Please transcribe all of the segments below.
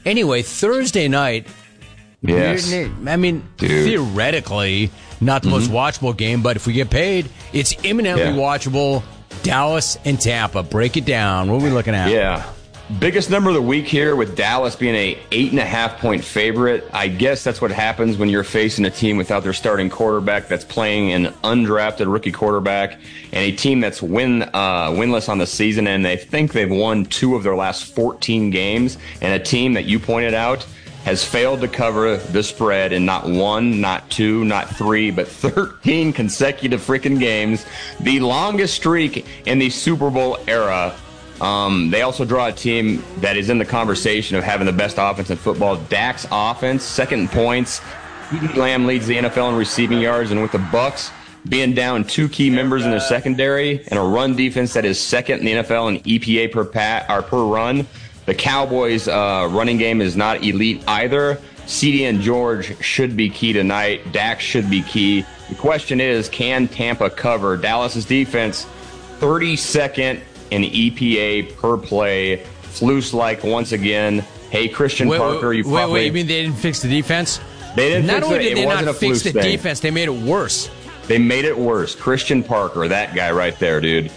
Anyway, Thursday night. Yes. I mean, theoretically, not the most watchable game, but if we get paid, it's imminently watchable. Dallas and Tampa. Break it down. What are we looking at? Yeah. Biggest number of the week here with Dallas being a 8.5-point favorite. I guess that's what happens when you're facing a team without their starting quarterback that's playing an undrafted rookie quarterback and a team that's winless on the season, and they think they've won 2 of their last 14 games, and a team that you pointed out has failed to cover the spread in not 1, not 2, not 3, but 13 consecutive freaking games. The longest streak in the Super Bowl era. They also draw a team that is in the conversation of having the best offense in football. Dak's offense, second in points. CeeDee Lamb leads the NFL in receiving yards, and with the Bucs being down 2 key members in their secondary and a run defense that is second in the NFL in EPA per run, the Cowboys' running game is not elite either. CeeDee and George should be key tonight. Dak should be key. The question is, can Tampa cover? Dallas's defense, 32nd in EPA per play. Flus-like once again. Hey, Christian Parker, you probably... Wait, you mean they didn't fix the defense? They didn't not fix only it. did they not fix the thing. defense, they made it worse. They made it worse. Christian Parker, that guy right there, dude.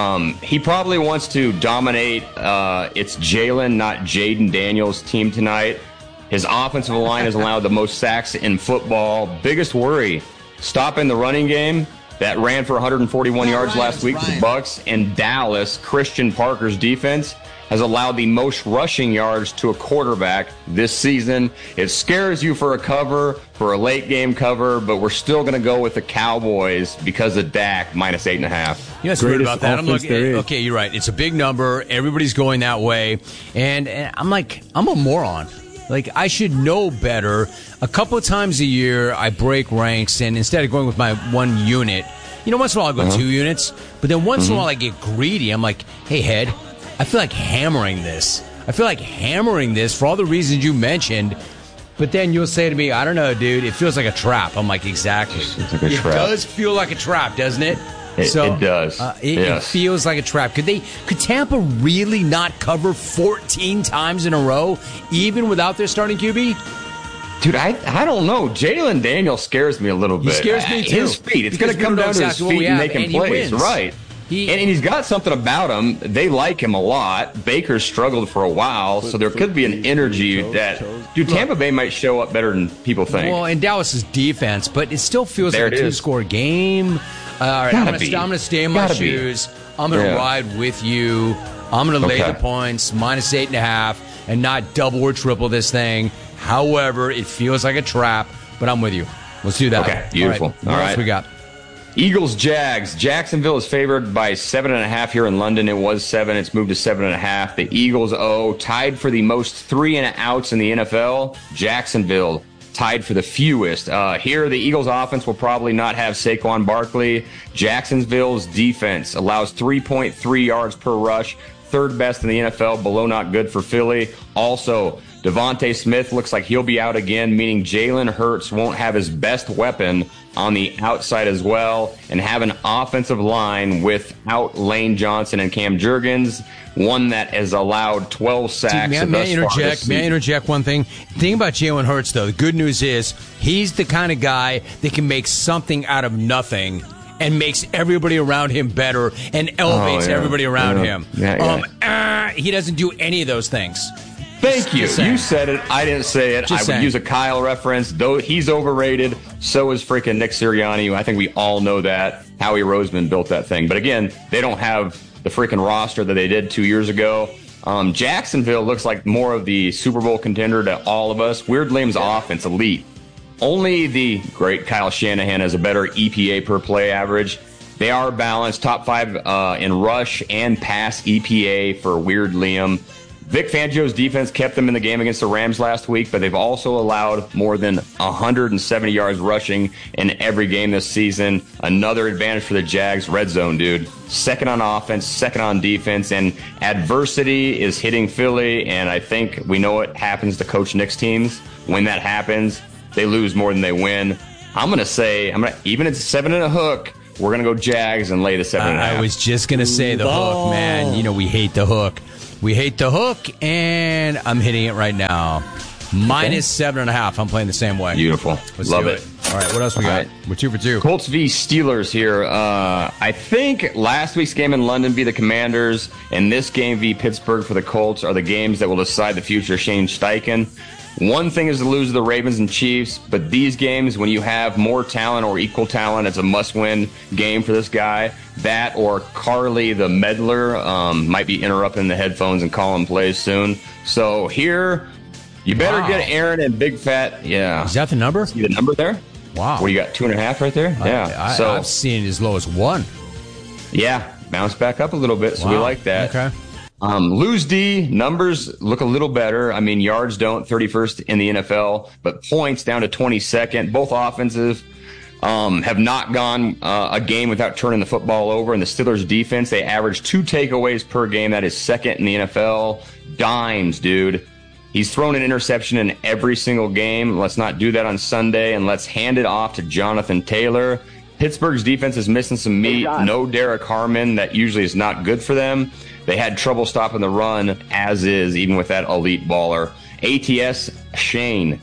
He probably wants to dominate. It's Jalen, not Jaden Daniels' team tonight. His offensive line has allowed the most sacks in football. Biggest worry, stopping the running game that ran for 141 yards last week for the Bucs. And Dallas, Christian Parker's defense, has allowed the most rushing yards to a quarterback this season. It scares you for a cover, for a late game cover, but we're still going to go with the Cowboys because of Dak, minus 8.5. You know what's weird about that? I'm looking. Okay, you're right. It's a big number. Everybody's going that way, and I'm like, I'm a moron. Like, I should know better. A couple of times a year, I break ranks, and instead of going with my one unit, you know, once in a while I go 2 units, but then once in a while I get greedy. I'm like, hey, Head, I feel like hammering this. I feel like hammering this for all the reasons you mentioned. But then you'll say to me, I don't know, dude, it feels like a trap. I'm like, exactly. It's like a it trap. does feel like a trap, doesn't it? It does. It feels like a trap. Could Tampa really not cover 14 times in a row, even without their starting QB? Dude, I don't know. Jalen Daniels scares me a little bit. He scares me too. His feet. It's going to come down to his feet and making plays. Right. And he's got something about him. They like him a lot. Baker struggled for a while, so there could be an energy that, dude, Tampa Bay might show up better than people think. Well, and Dallas's defense, but it still feels like a 2-score game. All right, I'm going to stay in my shoes. I'm going to ride with you. I'm going to lay the points, minus 8.5, and not double or triple this thing. However, it feels like a trap, but I'm with you. Let's do that. Okay, beautiful. All right. What else we got? Eagles, Jags. Jacksonville is favored by 7.5 here in London. It was 7. It's moved to 7.5. The Eagles, tied for the most 3-and-outs in the NFL. Jacksonville tied for the fewest. Here, the Eagles' offense will probably not have Saquon Barkley. Jacksonville's defense allows 3.3 yards per rush, third best in the NFL, below not good for Philly. Also, Devontae Smith looks like he'll be out again, meaning Jalen Hurts won't have his best weapon on the outside as well, and have an offensive line without Lane Johnson and Cam Jurgens, one that has allowed 12 sacks. May I interject one thing? The thing about Jalen Hurts, though, the good news is he's the kind of guy that can make something out of nothing and makes everybody around him better and elevates everybody around him. He doesn't do any of those things. Thank you. You said it. I didn't say it. I would use a Kyle reference. Though he's overrated, so is freaking Nick Sirianni. I think we all know that. Howie Roseman built that thing. But again, they don't have the freaking roster that they did 2 years ago. Jacksonville looks like more of the Super Bowl contender to all of us. Weird Liam's offense, elite. Only the great Kyle Shanahan has a better EPA per play average. They are balanced, top 5 in rush and pass EPA for Weird Liam. Vic Fangio's defense kept them in the game against the Rams last week, but they've also allowed more than 170 yards rushing in every game this season. Another advantage for the Jags, red zone, dude. Second on offense, second on defense, and adversity is hitting Philly, and I think we know what happens to Coach Nick's teams. When that happens, they lose more than they win. I'm going to say, even if it's 7 and a hook, we're going to go Jags and lay the 7.5. I was just going to say the hook, man. You know, we hate the hook. We hate the hook, and I'm hitting it right now. Minus 7.5. I'm playing the same way. Beautiful. Let's Love do it. All right, what else we got? Right. We're 2 for 2. Colts v. Steelers here. I think last week's game in London v. the Commanders and this game v. Pittsburgh for the Colts are the games that will decide the future of Shane Steichen. One thing is to lose to the Ravens and Chiefs, but these games, when you have more talent or equal talent, it's a must-win game for this guy. That or Carly the meddler might be interrupting the headphones and calling plays soon. So here, you better get Aaron and Big Fat. Yeah. Is that the number? See the number there? Wow. What, you got 2.5 right there? Yeah. So I've seen it as low as 1. Yeah, bounce back up a little bit, so we like that. Okay. Lose D, numbers look a little better. I mean, yards don't, 31st in the NFL, but points down to 22nd. Both offensive have not gone a game without turning the football over. And the Steelers defense, they average 2 takeaways per game. That is second in the NFL. Dimes, dude. He's thrown an interception in every single game. Let's not do that on Sunday, and let's hand it off to Jonathan Taylor. Pittsburgh's defense is missing some meat. No Derek Harmon. That usually is not good for them. They had trouble stopping the run, as is, even with that elite baller. ATS Shane,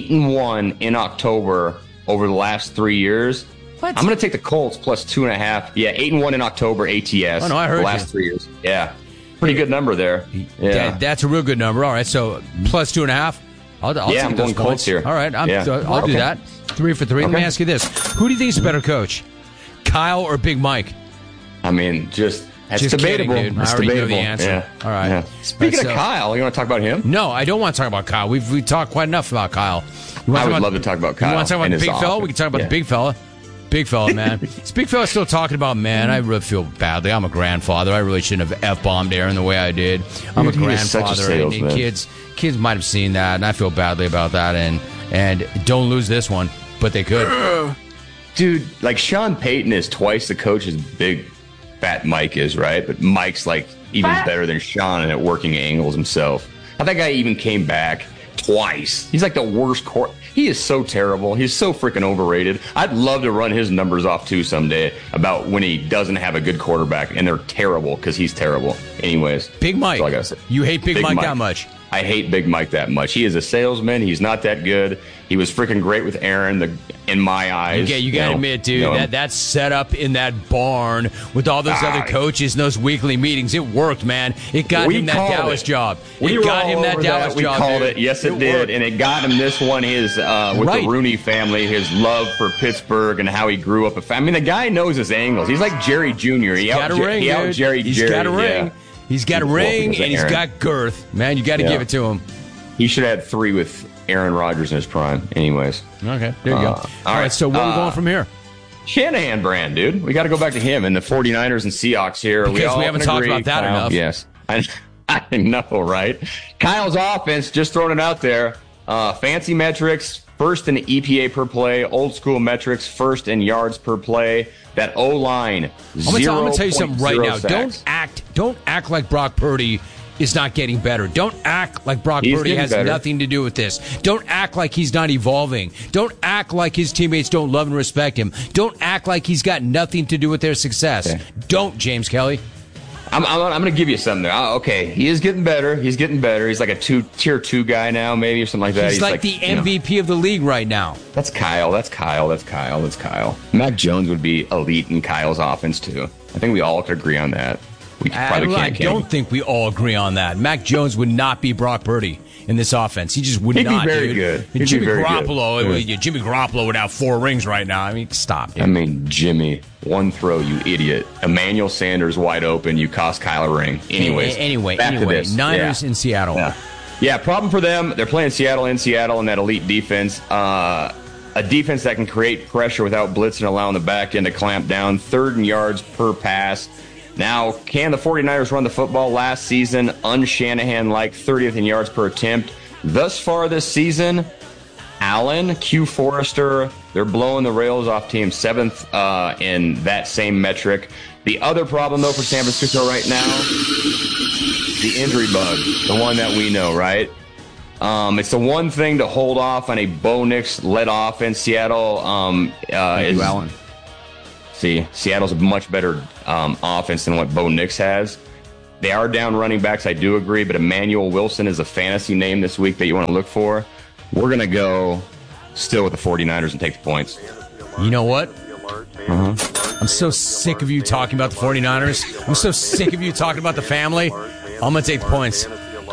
8-1 in October over the last 3 years. What? I'm going to take the Colts plus 2.5. Yeah, 8-1 in October ATS. Oh, no, I heard the last 3 years. Yeah. Pretty good number there. Yeah. That's a real good number. All right, so plus 2.5. I'll take I'm those going Colts points here. All right, I'll do that. 3 for 3. Let me ask you this. Who do you think is a better coach? Kyle or Big Mike? I mean, that's debatable. Kidding, dude. That's I already debatable. know the answer. Yeah. All right. Yeah. Speaking of Kyle, you want to talk about him? No, I don't want to talk about Kyle. We've talked quite enough about Kyle. I would love to talk about Kyle. You want to talk about the big fella? We can talk about the big fella. Big fella, man. This big fella still talking about, man, I really feel badly. I'm a grandfather. I really shouldn't have F-bombed Aaron the way I did. I'm a grandfather. And kids might have seen that, and I feel badly about that. And don't lose this one, but they could. Dude, like Sean Payton is twice the coach as Big Fat Mike is, right? But Mike's like even better than Sean at working angles himself. How that guy even came back twice. He's like the worst He is so terrible. He's so freaking overrated. I'd love to run his numbers off too someday about when he doesn't have a good quarterback, and they're terrible because he's terrible. Anyways, Big Mike. That's all I gotta say. You hate Big Mike that much? I hate Big Mike that much. He is a salesman. He's not that good. He was freaking great with Aaron, in my eyes. Okay, you got to admit, dude, that setup in that barn with all those other coaches and those weekly meetings, it worked, man. It got him that Dallas job. It got him that Dallas job. We called it. Yes, it did. Worked. And it got him this one, with the Rooney family, his love for Pittsburgh and how he grew up. I mean, the guy knows his angles. He's like Jerry Jr. He's got a ring, dude. He's got a ring. He's got a ring, and he's got girth. Man, you got to give it to him. He should have had 3 with Aaron Rodgers in his prime. Anyways. Okay, there you go. All right, so where are we going from here? Shanahan brand, dude. We got to go back to him and the 49ers and Seahawks here. Because we haven't talked about that enough. Yes. I know, right? Kyle's offense, just throwing it out there. Fancy metrics, first in EPA per play. Old school metrics, first in yards per play. That O-line, I'm going to tell you something right now. Sacks. Don't act like Brock Purdy is not getting better. Don't act like Brock Purdy has nothing to do with this. Don't act like he's not evolving. Don't act like his teammates don't love and respect him. Don't act like he's got nothing to do with their success. Okay. Don't, James Kelly. I'm going to give you something there. Okay, he is getting better. He's getting better. He's like a tier 2 guy now, maybe, or something like that. He's like the MVP of the league right now. That's Kyle. Mac Jones would be elite in Kyle's offense, too. I think we all could agree on that. I don't think we all agree on that. Mac Jones would not be Brock Purdy in this offense. He just would not. He'd be very good. Jimmy Garoppolo would have 4 rings right now. I mean, stop. Dude. I mean, Jimmy, one throw, you idiot. Emmanuel Sanders wide open. You cost Kyle a ring. Anyway, Niners in Seattle. Yeah, problem for them. They're playing Seattle in that elite defense. A defense that can create pressure without blitzing, allowing the back end to clamp down. 3rd in yards per pass. Now, can the 49ers run the football? Last season, un-Shanahan-like 30th in yards per attempt. Thus far this season, Allen, Q Forrester, they're blowing the rails off team 7th in that same metric. The other problem, though, for San Francisco right now, the injury bug, the one that we know, right? It's the one thing to hold off on a Bo Nix-led offense. Seattle is Allen. See, Seattle's a much better offense than what Bo Nix has. They are down running backs, I do agree, but Emmanuel Wilson is a fantasy name this week that you want to look for. We're going to go still with the 49ers and take the points. You know what? I'm so sick of you talking about the 49ers. I'm so sick of you talking about the family. I'm going to take the points.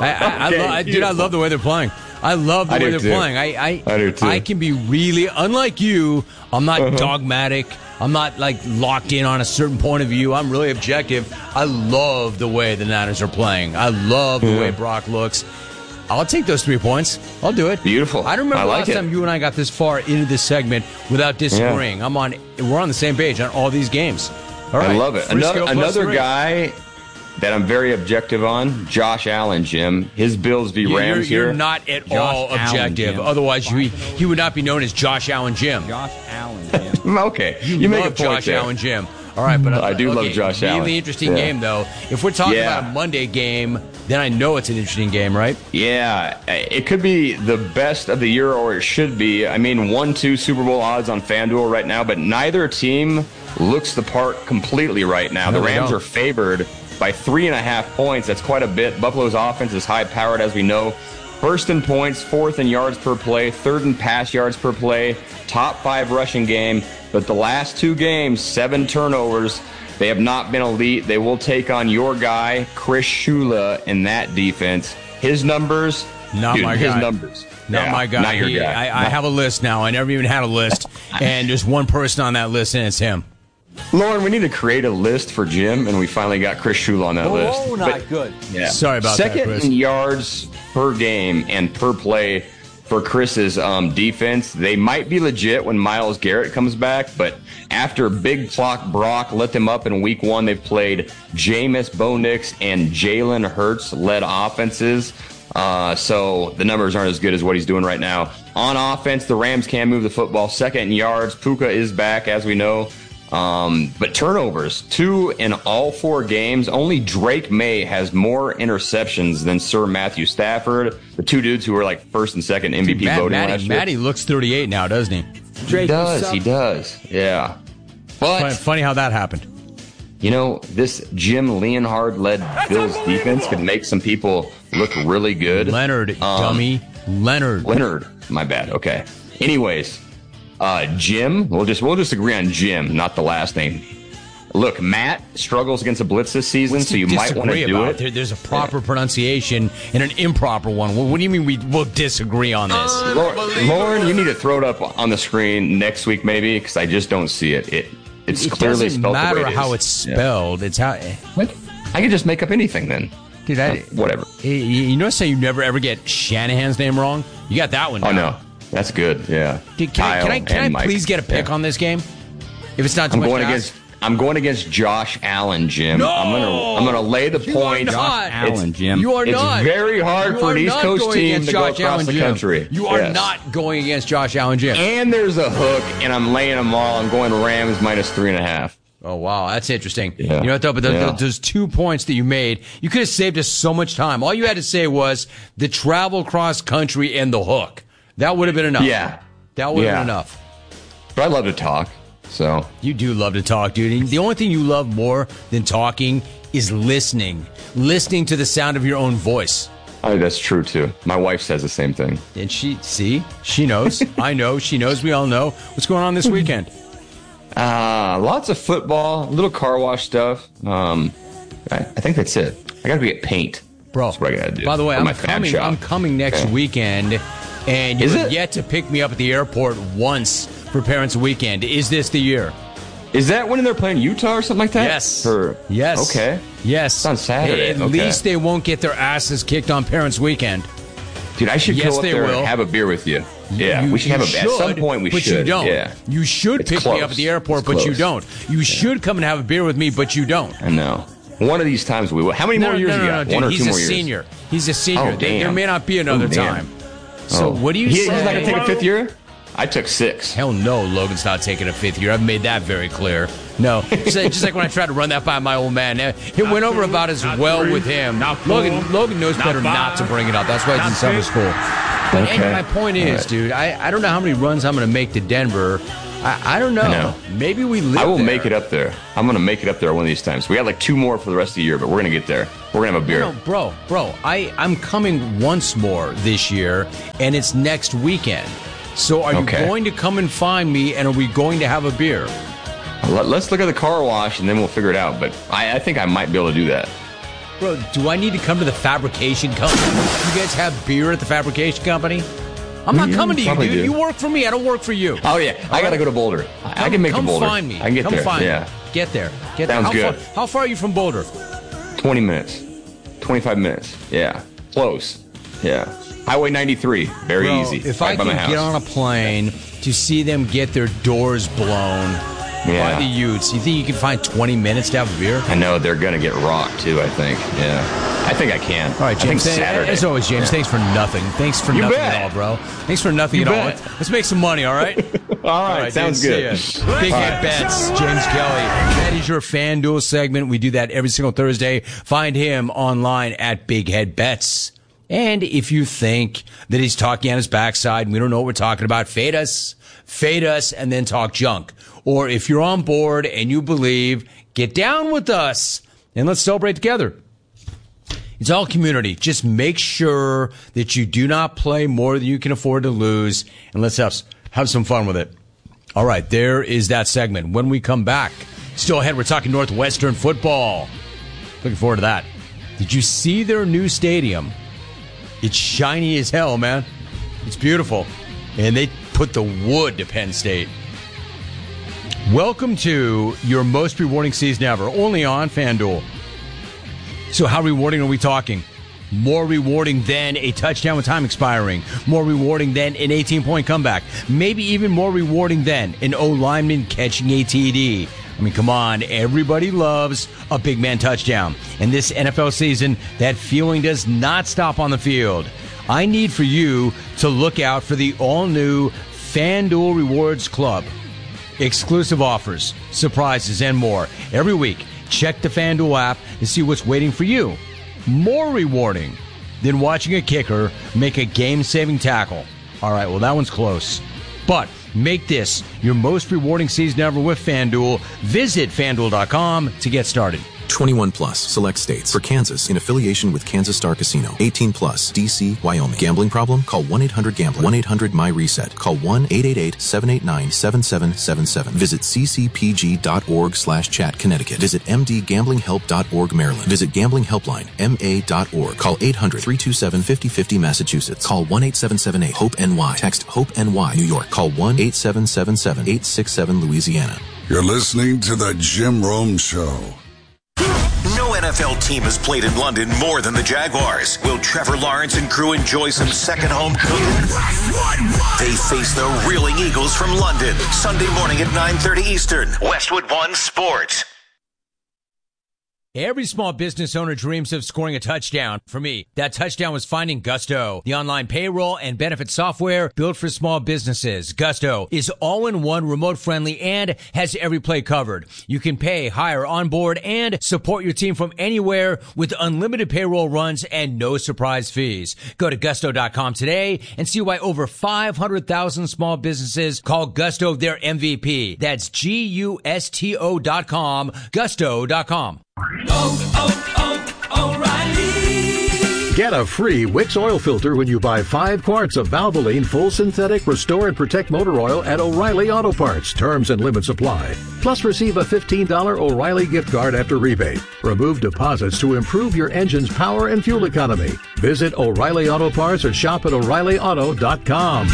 I love the way they're playing. I love the way they're playing. I do too. I can be really, unlike you, I'm not dogmatic. I'm not like locked in on a certain point of view. I'm really objective. I love the way the Niners are playing. I love the way Brock looks. I'll take those 3 points. I'll do it. Beautiful. I don't remember last time you and I got this far into this segment without disagreeing. Yeah. We're on the same page on all these games. All right. I love it. Another guy that I'm very objective on, Josh Allen, Jim. His Bills v. Rams here. You're not at all objective. Otherwise, he would not be known as Josh Allen Jim. Josh Allen, Jim. Okay. You make a point Josh there. Allen Jim. All right, but I do love Josh Allen. Really interesting game, though. If we're talking about a Monday game, then I know it's an interesting game, right? Yeah, it could be the best of the year, or it should be. I mean, 1-2 Super Bowl odds on FanDuel right now, but neither team looks the part completely right now. The Rams are favored by 3.5 points. That's quite a bit. Buffalo's offense is high-powered, as we know. First in points, fourth in yards per play, third in pass yards per play, top 5 rushing game. But the last 2 games, 7 turnovers. They have not been elite. They will take on your guy, Chris Shula, in that defense. His numbers, not my guy. His numbers. Not my guy. Not your guy. I have a list now. I never even had a list. And there's one person on that list, and it's him. Lauren, we need to create a list for Jim, and we finally got Chris Shula on that list. Oh, not good. Yeah. Sorry about that, Chris. Second in yards per game and per play for Chris's defense. They might be legit when Myles Garrett comes back, but after Big Clock Brock let them up in week 1, they've played Jameis, Bo Nix, and Jalen Hurts-led offenses. So the numbers aren't as good as what he's doing right now. On offense, the Rams can move the football. Second in yards, Puka is back, as we know. But turnovers, 2 in all 4 games. Only Drake May has more interceptions than Sir Matthew Stafford, the 2 dudes who were like first and second MVP voting last year. Matty looks 38 now, doesn't he? Drake, he does. Yeah. But funny how that happened. You know, this Jim Leonhard-led Bills defense could make some people look really good. Leonard, dummy. Leonard, my bad. Okay. Anyways, Jim, we'll just agree on Jim, not the last name. Look, Matt struggles against the blitz this season, so you might want to do it. There's a proper pronunciation and an improper one. What do you mean we'll disagree on this? Lauren, you need to throw it up on the screen next week, maybe, because I just don't see it. It's clearly spelled the way it is. It doesn't matter how it's spelled. Yeah. It's how. What? I could just make up anything then. Dude, whatever. You notice how you never ever get Shanahan's name wrong? You got that one down. Oh no, that's good. Yeah. Dude, can I please get a pick on this game? If it's not too much I'm going against Josh Allen, Jim. No! I'm gonna lay the point. Josh Allen, Jim. You are not. It's very hard for an East Coast team to go across the country. You are not going against Josh Allen, Jim. And there's a hook, and I'm laying them all. I'm going Rams minus 3.5. Oh, wow. That's interesting. Yeah. You know what, though? But those 2 points that you made, you could have saved us so much time. All you had to say was the travel cross country and the hook. That would have been enough. Yeah. That would have been enough. But I love to talk. So you do love to talk, dude. And the only thing you love more than talking is listening to the sound of your own voice. Oh, that's true too. My wife says the same thing. And she knows. I know. She knows. We all know what's going on this weekend. Lots of football, little car wash stuff. I think that's it. I got to get paint. Bro, that's what I got to do. By the way, I'm coming next weekend, and you have yet to pick me up at the airport once for Parents Weekend. Is this the year? Is that when they're playing Utah or something like that? Yes. Yes. Okay. Yes. It's on Saturday. At least they won't get their asses kicked on Parents Weekend. Dude, I should go up there and have a beer with you. Yeah, we should have at some point. But you don't. Yeah. You should pick me up at the airport, but you don't. You should come and have a beer with me, but you don't. I know. One of these times we will. How many more years you got? Dude, 1 or 2 more years? He's a senior. Oh, There may not be another time. So what do you say? He's not going to take a 5th year? I took 6. Hell no, Logan's not taking a 5th year. I've made that very clear. No. Just like when I tried to run that by my old man. It went over about as well with him. Logan knows better not to bring it up. That's why he's in summer school. And my point is, dude, I don't know how many runs I'm going to make to Denver. I don't know. I know. Maybe we live I will there. make it up there. I'm going to make it up there one of these times. We got like 2 more for the rest of the year, but we're going to get there. We're going to have a beer. No, bro, I'm coming once more this year, and it's next weekend. So are you going to come and find me, and are we going to have a beer? Let's look at the car wash, and then we'll figure it out. But I think I might be able to do that. Bro, do I need to come to the fabrication company? You guys have beer at the fabrication company? I'm not coming to you, dude. You work for me. I don't work for you. Oh, yeah. I got to go to Boulder. I can make it to Boulder. Come find me. I can get there. Find me. Get there. Sounds good. How far are you from Boulder? 20 minutes. 25 minutes. Yeah. Close. Yeah. Highway 93. Very easy. If I can get on a plane to see them get their doors blown by the Utes, you think you can find 20 minutes to have a beer? I know. They're going to get rocked, too, I think. Yeah. I think I can. All right, James. As always, James, thanks for nothing. Thanks for nothing at all, bro. Thanks for nothing at all. Let's make some money, all right? All right, sounds good. Big Head Bets, James Kelly. That is your FanDuel segment. We do that every single Thursday. Find him online at Big Head Bets. And if you think that he's talking on his backside and we don't know what we're talking about, fade us, and then talk junk. Or if you're on board and you believe, get down with us and let's celebrate together. It's all community. Just make sure that you do not play more than you can afford to lose, and let's have some fun with it. All right, there is that segment. When we come back, still ahead, we're talking Northwestern football. Looking forward to that. Did you see their new stadium? It's shiny as hell, man. It's beautiful. And they put the wood to Penn State. Welcome to your most rewarding season ever, only on FanDuel. So how rewarding are we talking? More rewarding than a touchdown with time expiring. More rewarding than an 18-point comeback. Maybe even more rewarding than an O-lineman catching a TD. I mean, come on. Everybody loves a big man touchdown. And this NFL season, that feeling does not stop on the field. I need for you to look out for the all-new FanDuel Rewards Club. Exclusive offers, surprises, and more. Every week, check the FanDuel app to see what's waiting for you. More rewarding than watching a kicker make a game-saving tackle. All right, well, that one's close. But make this your most rewarding season ever with FanDuel. Visit FanDuel.com to get started. 21 plus, select states. For Kansas, in affiliation with Kansas Star Casino. 18 plus, D.C., Wyoming. Gambling problem? Call 1-800-GAMBLER. 1-800-MY-RESET. Call 1-888-789-7777. Visit ccpg.org/chat, Connecticut. Visit mdgamblinghelp.org, Maryland. Visit Gambling Helpline, ma.org. Call 800-327-5050, Massachusetts. Call 1-8778-HOPE-NY. Text HOPE-NY, New York. Call 1-8777-867, Louisiana. You're listening to The Jim Rome Show. No NFL team has played in London more than the Jaguars. Will Trevor Lawrence and crew enjoy some second home cooking? They face the Reeling Eagles from London, Sunday morning at 9:30 Eastern. Westwood One Sports. Every small business owner dreams of scoring a touchdown. For me, that touchdown was finding Gusto, the online payroll and benefit software built for small businesses. Gusto is all-in-one, remote-friendly, and has every play covered. You can pay, hire, onboard, and support your team from anywhere with unlimited payroll runs and no surprise fees. Go to Gusto.com today and see why over 500,000 small businesses call Gusto their MVP. That's Gusto.com, Gusto.com. O'Reilly. Get a free Wix oil filter when you buy 5 quarts of Valvoline Full Synthetic Restore and Protect Motor Oil at O'Reilly Auto Parts. Terms and limits apply. Plus, receive a $15 O'Reilly gift card after rebate. Remove deposits to improve your engine's power and fuel economy. Visit O'Reilly Auto Parts or shop at O'ReillyAuto.com.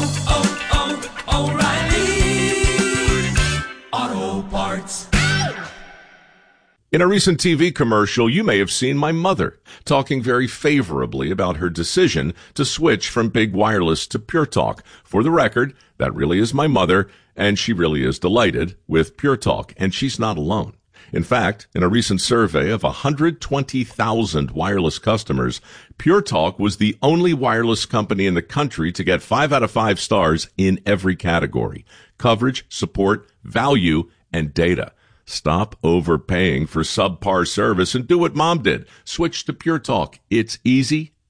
O'Reilly Auto Parts. In a recent TV commercial, you may have seen my mother talking very favorably about her decision to switch from Big Wireless to Pure Talk. For the record, that really is my mother, and she really is delighted with Pure Talk, and she's not alone. In fact, in a recent survey of 120,000 wireless customers, Pure Talk was the only wireless company in the country to get 5 out of 5 stars in every category: coverage, support, value, and data. Stop overpaying for subpar service and do what Mom did. Switch to Pure Talk. It's easy,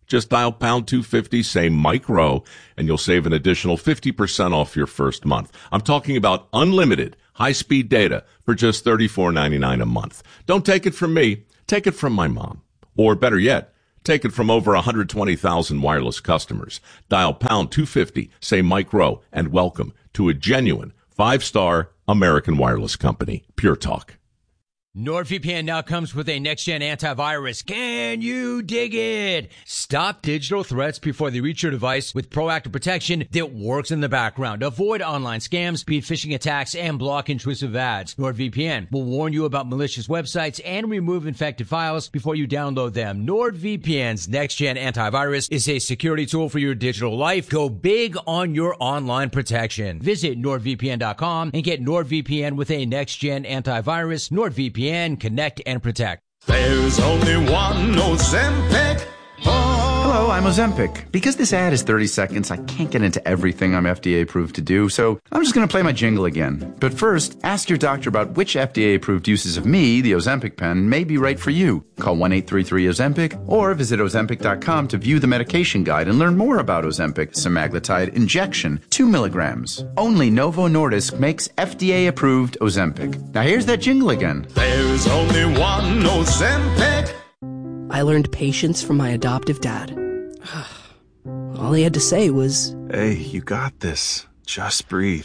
Just dial pound 250, say Mike Rowe, and you'll save an additional 50% off your first month. I'm talking about unlimited high-speed data for just $34.99 a month. Don't take it from me. Take it from my mom. Or better yet, take it from over 120,000 wireless customers. Dial pound 250, say Mike Rowe, and welcome to a genuine 5-star American wireless company, Pure Talk. NordVPN now comes with a next-gen antivirus. Can you dig it? Stop digital threats before they reach your device with proactive protection that works in the background. Avoid online scams, beat phishing attacks, and block intrusive ads. NordVPN will warn you about malicious websites and remove infected files before you download them. NordVPN's next-gen antivirus is a security tool for your digital life. Go big on your online protection. Visit NordVPN.com and get NordVPN with a next-gen antivirus. NordVPN. Connect and protect. There's only one Ozempic. Hello, I'm Ozempic. Because this ad is 30 seconds, I can't get into everything I'm FDA approved to do, so I'm just going to play my jingle again. But first, ask your doctor about which FDA approved uses of me, the Ozempic pen, may be right for you. Call 1-833-OZEMPIC or visit Ozempic.com to view the medication guide and learn more about Ozempic semaglutide injection, 2 milligrams. Only Novo Nordisk makes FDA approved Ozempic. Now here's that jingle again. There's only one Ozempic. I learned patience from my adoptive dad. All he had to say was, "Hey, you got this. Just breathe."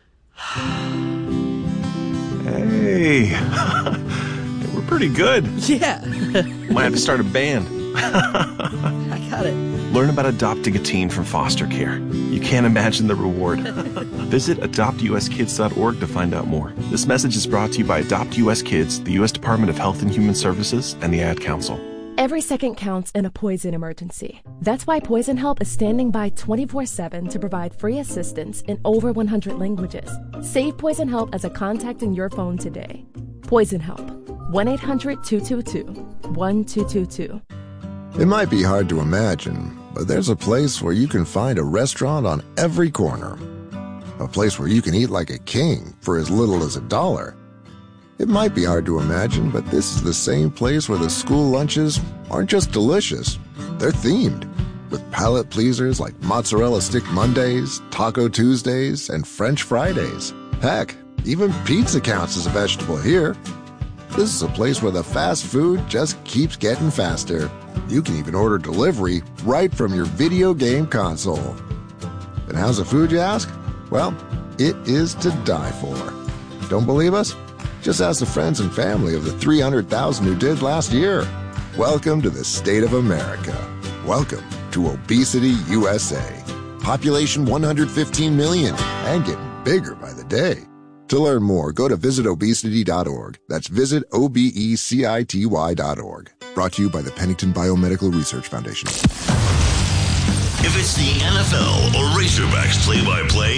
Hey, we're pretty good. Yeah. Might have to start a band. I got it. Learn about adopting a teen from foster care. You can't imagine the reward. Visit adoptuskids.org to find out more. This message is brought to you by Adopt US Kids, the U.S. Department of Health and Human Services, and the Ad Council. Every second counts in a poison emergency. That's why Poison Help is standing by 24/7 to provide free assistance in over 100 languages. Save Poison Help as a contact in your phone today. Poison Help. 1-800-222-1222. It might be hard to imagine, but there's a place where you can find a restaurant on every corner. A place where you can eat like a king for as little as $1. It might be hard to imagine, but this is the same place where the school lunches aren't just delicious, they're themed, with palate pleasers like Mozzarella Stick Mondays, Taco Tuesdays, and French Fridays. Heck, even pizza counts as a vegetable here. This is a place where the fast food just keeps getting faster. You can even order delivery right from your video game console. And how's the food, you ask? Well, it is to die for. Don't believe us? Just ask the friends and family of the 300,000 who did last year. Welcome to the state of America. Welcome to Obesity USA. Population 115 million and getting bigger by the day. To learn more, go to visitobesity.org. That's visitobecity.org. Brought to you by the Pennington Biomedical Research Foundation. If it's the NFL or